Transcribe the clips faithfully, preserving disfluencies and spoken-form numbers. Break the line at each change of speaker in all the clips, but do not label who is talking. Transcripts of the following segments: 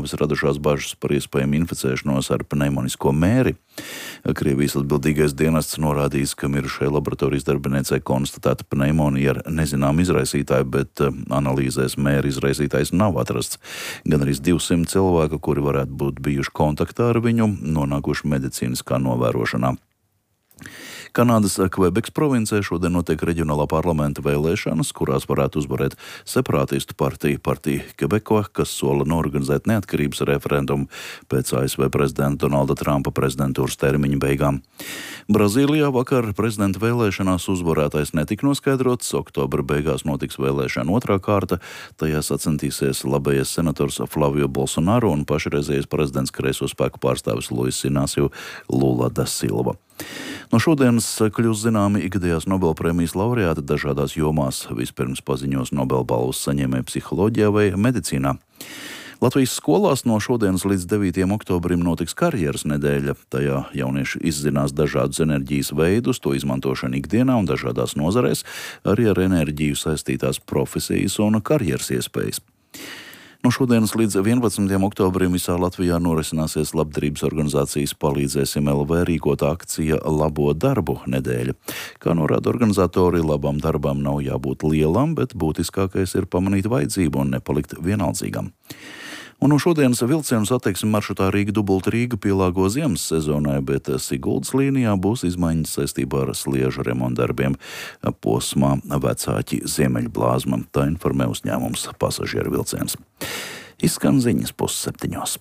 pārstāvis radušās bažas par iespējamu inficēšanos ar pneimonisko mēri. Krievijas atbildīgais dienests norādījis, ka mirušai laboratorijas darbiniecei konstatēta pneimonija ar nezināmu izraisītāju, bet analīzēs mēri izraisītājs nav atrasts. Gan arī divsimt cilvēku, kuri varētu būt bijuši kontaktā ar viņu, nonākuši medicīniskā novērošanā. Kanādas Kvebekas provincē šodien notiek reģionālā parlamenta vēlēšanas, kurās varētu uzvarēt separātistu partiju, partiju Quebeko, kas sola norganizēt neatkarības referendumu pēc A S V prezidenta Donalda Trumpa prezidentūras termiņa beigām. Brazīlijā vakar prezidenta vēlēšanās uzvarētais netika noskaidrots, oktobra beigās notiks vēlēšana otrā kārta, tajā sacensties labējais senators Flavio Bolsonaro un pašreizējais prezidents kreiso spēku pārstāvis Luis Inácio Lula da Silva. No šodienas kļūs zināmi ikgadējās Nobelprēmijas laureāti dažādās jomās. Vispirms paziņos Nobelbalvas saņēmēji psiholoģijā vai medicīnā. Latvijas skolās no šodienas līdz devītajam oktobrim notiks karjeras nedēļa. Tajā jaunieši izzinās dažādus enerģijas veidus, to izmantošanu ikdienā un dažādās nozarēs, arī ar enerģiju saistītās profesijas un karjeras iespējas. No šodienas līdz vienpadsmitajam oktobrim visā Latvijā norisināsies labdarības organizācijas Palīdzēsim L V rīkota akcija Labo darbu nedēļa. Kā norāda organizatori, labam darbam nav jābūt lielam, bet būtiskākais ir pamanīt vajadzību un nepalikt vienaldzīgam. Un no šodienas vilcienu satiksmi maršrutā Rīga-Dubulta Rīga pielāgo ziemas sezonai, bet Siguldas līnijā būs izmaiņas saistībā ar sliežu remontdarbiem posmā Vecāķi Ziemeļblāzma. Tā informē uzņēmums Pasažieru vilciens. Izskan ziņas pusseptiņos.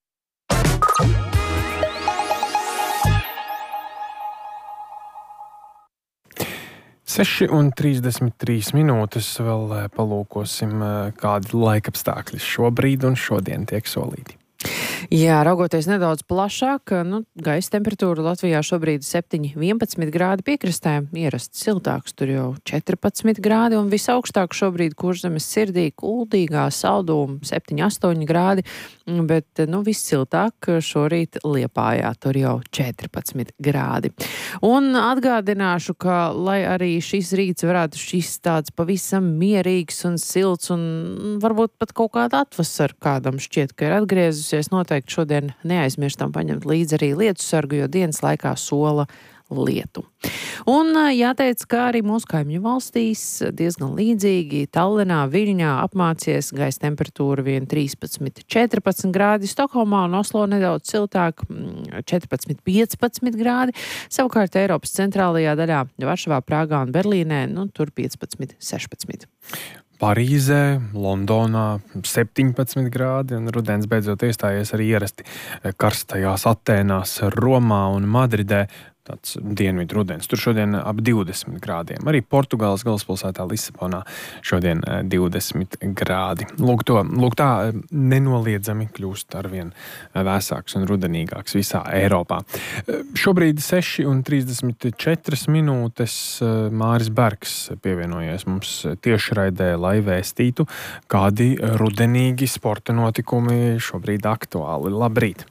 seši un trīsdesmit trīs minūtes vēl palūkosim, kādi laikapstākļi šobrīd un šodien tiek solīti.
Jā, raugoties nedaudz plašāk, nu, gaisa temperatūra Latvijā šobrīd septiņi vienpadsmit grādi piekrastē, ierasti siltāks, tur jau četrpadsmit grādi, un visaugstāk šobrīd Kurzemes sirdī, Kuldīgā, Saldūma septiņi astoņi grādi, bet, nu, vissiltāk šorīt Liepājā, tur jau četrpadsmit grādi. Un atgādināšu, ka, lai arī šis rīts varētu šis tāds pavisam mierīgs un silts, un varbūt pat kaut kāda atvasara kādam šķiet, ka ir atgriezusies, noteikti šodien neaizmirstam paņemt līdzi arī lietusargu, jo dienas laikā sola lietu. Un jāteic, ka arī mūsu kaimiņu valstīs diezgan līdzīgi Tallinā, Viļņā apmācies gaisa temperatūra vien trīspadsmit četrpadsmit grādi, Stokholmā un Oslo nedaudz siltāk četrpadsmit piecpadsmit grādi, savukārt Eiropas centrālajā daļā Varšavā, Prāgā un Berlīnē, nu, tur piecpadsmit sešpadsmit.
Parīzē, Londonā septiņpadsmit grādi un rudens beidzot iestājies arī ierasti karstajās Atēnās, Romā un Madridē. Tāds dienvidu rudens. Tur šodien ap divdesmit grādiem. Arī Portugāles galvaspilsētā Lisabonā šodien divdesmit grādi. Lūk, to, lūk tā nenoliedzami kļūst arvien vēsāks un rudenīgāks visā Eiropā. Šobrīd seši un trīsdesmit četras minūtes Māris Bergs pievienojies mums tiešraidē, lai vēstītu, kādi rudenīgi sporta notikumi šobrīd aktuāli. Labrīt!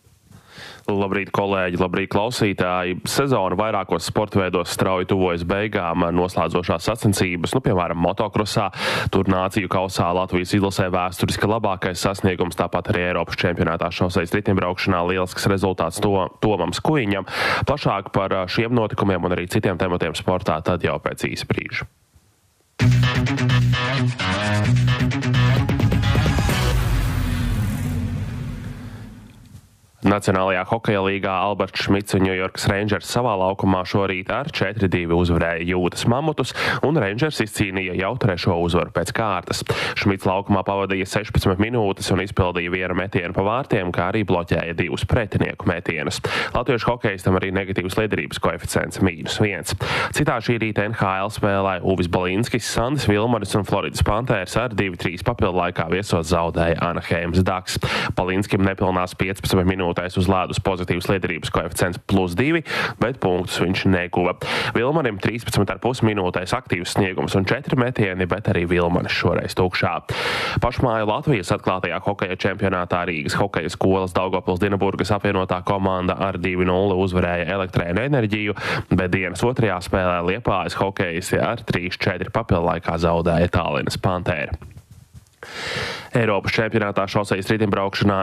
Labrīt, kolēģi, labrīt, klausītāji. Sezona vairākos sporta veidos strauji tuvojas beigām, noslēdzošās sacensības, nu, piemēram, motokrosā. Tur nāciju kausā Latvijas izlasē vēsturiski labākais sasniegums, tāpat arī Eiropas čempionātā šoseis riteņbraukšanā lielisks rezultāts to, Tomam Skuiņam. Plašāk par šiem notikumiem un arī citiem tematiem sportā tad jau pēc īsa brīža. Nacionālajā hokeja līgā Alberts Šmits un Ņujorkas Rangers savā laukumā šorīt ar četri divi uzvarēja Jūtas Mamutus, un Rangers izcīnīja jau trešo uzvaru pēc kārtas. Šmits laukumā pavadīja sešpadsmit minūtes un izpildīja vienu metienu pa vārtiem, kā arī bloķēja divus pretinieku metienus. Latviešu hokejistam arī negatīvs liederības koeficients mīnus viens. Citā šī rīta N H L spēlē Uvis Balinskis, Sandis Vilmanis un Floridas Pantērs ar divi trīs papildu laikā viesot zaudēja Anaheimas Ducks. Balinskim nepilnās piecpadsmit minūtes uz lēdus pozitīvs liederības koeficients plus divi, bet punktus viņš neguva. Vilmanim trīspadsmit ar pus minūtēs aktīvs sniegums un četri metieni, bet arī Vilmanis šoreiz tukšā. Pašmāju Latvijas atklātajā hokeja čempionātā Rīgas hokeja skolas Daugavpils Dienaburgas apvienotā komanda ar divi nulle uzvarēja Elektrēnu Enerģiju, bet dienas otrajā spēlē Liepājas hokejisti ar trīs četri papildu laikā zaudēja Tallinas Pantēri. Eiropas čempionātā šoseis riteņbraukšanā